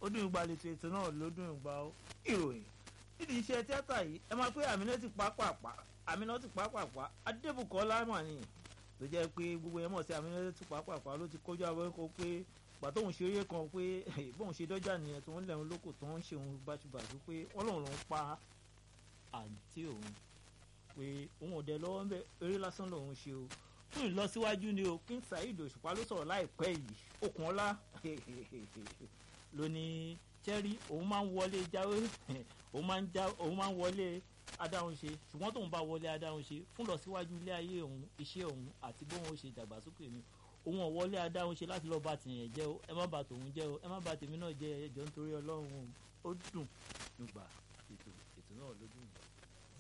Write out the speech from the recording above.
ó dùn ìgbà lẹ́tọ̀ ètò náà ló dùn ìgbà ìròyìn nídìí iṣẹ́ tíátà yìí ẹ máa pé Aminatu Pápápá Adébùkọ́lá mà ní tó jẹ́ pé gbogbo ẹ̀ mọ̀ sí Aminatu Pápápá ló ti kójú àwọn ẹ̀kọ́ pé pàtó òun ṣeré kan pé bóun ṣe dọ́jà nìyẹn tó ń lẹ́hun lóko tó ń ṣe òun báṣubàṣu pé wọ́n lòun lòún pa àǹtí òun pé òun ò dẹ lọ́wọ́ ń bẹ eré lásán lòun ṣe o fún ìlọsíwájú ni o King Saheed Òṣùpá ló sọ̀rọ̀ láìpẹ́ yìí Òkúnọlá ló ní Cherry òun máa ń wọlé jáwé òun máa ń wọlé adáhunṣe ṣùgbọ́n tóun bá wọlé adáhunṣe fún ìlọsíwájú ilé ayé òun iṣẹ́ òun àti bóun ó ṣe dàgbàsókè mi òun ò wọlé adáhunṣe láti lọ́ọ́ bá tìyẹn jẹ́ o ẹ má bà tòun jẹ́ o ẹ má bà tèmi náà jẹ́ ẹjọ́ nítorí Ọlọ́run ó dùn nígbà ètò náà ló dùn.